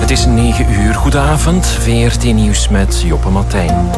Het is 9 uur. Goedenavond. VRT Nieuws met Joppe Martijn.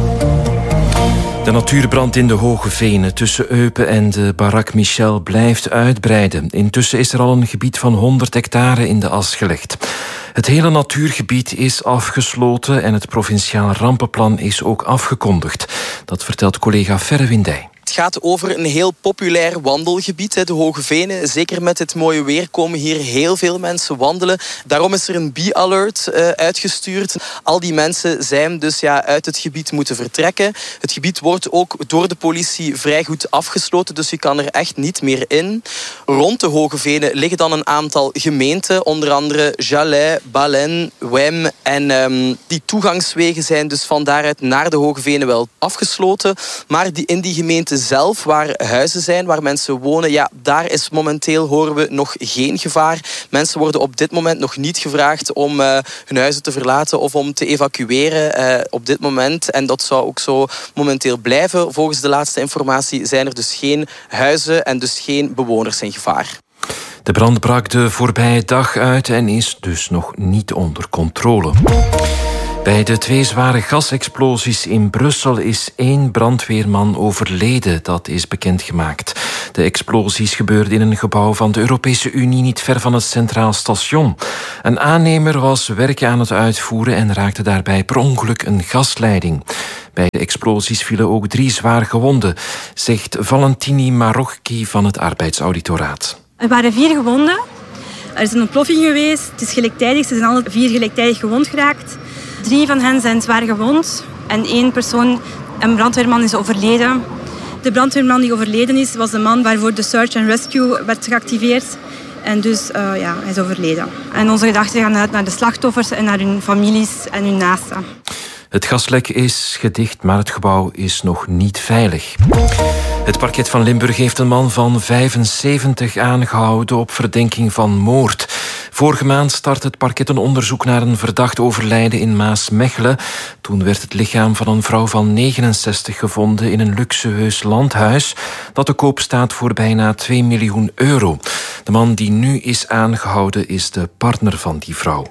De natuurbrand in de Hoge Venen tussen Eupen en de Barak Michel blijft uitbreiden. Intussen is er al een gebied van 100 hectare in de as gelegd. Het hele natuurgebied is afgesloten en het provinciaal rampenplan is ook afgekondigd. Dat vertelt collega Ferre Windij. Het gaat over een heel populair wandelgebied, de Hoge Venen. Zeker met het mooie weer komen hier heel veel mensen wandelen. Daarom is er een bee-alert uitgestuurd. Al die mensen zijn dus uit het gebied moeten vertrekken. Het gebied wordt ook door de politie vrij goed afgesloten, dus je kan er echt niet meer in. Rond de Hoge Venen liggen dan een aantal gemeenten, onder andere Jalais, Balen, Wem. En die toegangswegen zijn dus van daaruit naar de Hoge Venen wel afgesloten. Maar in die gemeenten zelf, waar huizen zijn, waar mensen wonen, daar is momenteel, horen we, nog geen gevaar. Mensen worden op dit moment nog niet gevraagd om hun huizen te verlaten of om te evacueren op dit moment. En dat zou ook zo momenteel blijven. Volgens de laatste informatie zijn er dus geen huizen en dus geen bewoners in gevaar. De brand brak de voorbije dag uit en is dus nog niet onder controle. Bij de 2 zware gasexplosies in Brussel is 1 brandweerman overleden. Dat is bekendgemaakt. De explosies gebeurden in een gebouw van de Europese Unie niet ver van het Centraal Station. Een aannemer was werk aan het uitvoeren en raakte daarbij per ongeluk een gasleiding. Bij de explosies vielen ook 3 zwaar gewonden, zegt Valentini Marocchi van het Arbeidsauditoraat. Er waren 4 gewonden. Er is een ontploffing geweest. Het is gelijktijdig. Ze zijn alle 4 gelijktijdig gewond geraakt. 3 van hen zijn zwaar gewond en 1 persoon, een brandweerman, is overleden. De brandweerman die overleden is, was de man waarvoor de search and rescue werd geactiveerd. En dus hij is overleden. En onze gedachten gaan uit naar de slachtoffers en naar hun families en hun naasten. Het gaslek is gedicht, maar het gebouw is nog niet veilig. Het parket van Limburg heeft een man van 75 aangehouden op verdenking van moord. Vorige maand startte het parket een onderzoek naar een verdacht overlijden in Maasmechelen. Toen werd het lichaam van een vrouw van 69 gevonden in een luxueus landhuis dat te koop staat voor bijna 2 miljoen euro. De man die nu is aangehouden is de partner van die vrouw.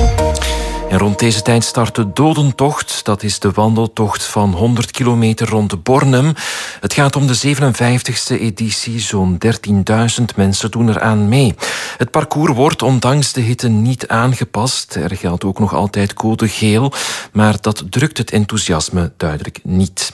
En rond deze tijd start de Dodentocht. Dat is de wandeltocht van 100 kilometer rond Bornem. Het gaat om de 57e editie. Zo'n 13.000 mensen doen eraan mee. Het parcours wordt ondanks de hitte niet aangepast. Er geldt ook nog altijd code geel. Maar dat drukt het enthousiasme duidelijk niet.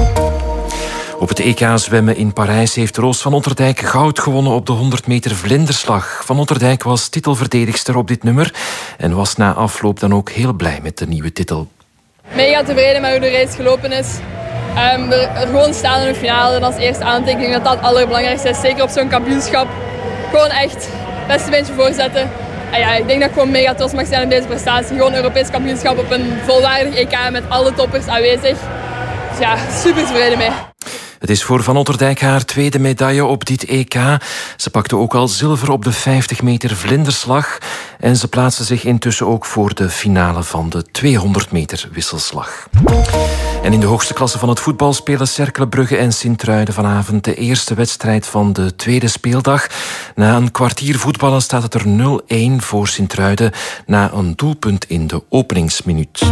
Op het EK zwemmen in Parijs heeft Roos van Otterdijk goud gewonnen op de 100 meter vlinderslag. Van Otterdijk was titelverdedigster op dit nummer en was na afloop dan ook heel blij met de nieuwe titel. Mega tevreden met hoe de race gelopen is. Er gewoon staan in de finale en als eerste aantekening dat het allerbelangrijkste is. Zeker op zo'n kampioenschap. Gewoon echt het beste beentje voorzetten. En ik denk dat ik gewoon mega trots mag zijn op deze prestatie. Gewoon Europees kampioenschap op een volwaardig EK met alle toppers aanwezig. Dus super tevreden mee. Het is voor Van Otterdijk haar 2e medaille op dit EK. Ze pakte ook al zilver op de 50 meter vlinderslag. En ze plaatste zich intussen ook voor de finale van de 200 meter wisselslag. En in de hoogste klasse van het voetbal spelen Cercle Brugge en Sint-Truiden vanavond de eerste wedstrijd van de 2e speeldag. Na een kwartier voetballen staat het er 0-1 voor Sint-Truiden na een doelpunt in de openingsminuut.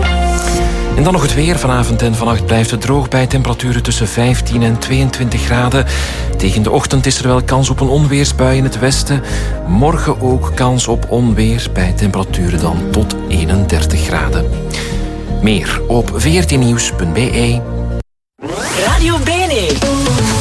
En dan nog het weer. Vanavond en vannacht blijft het droog bij temperaturen tussen 15 en 22 graden. Tegen de ochtend is er wel kans op een onweersbui in het westen. Morgen ook kans op onweer bij temperaturen dan tot 31 graden. Meer op vrtnieuws.be. Radio Bene.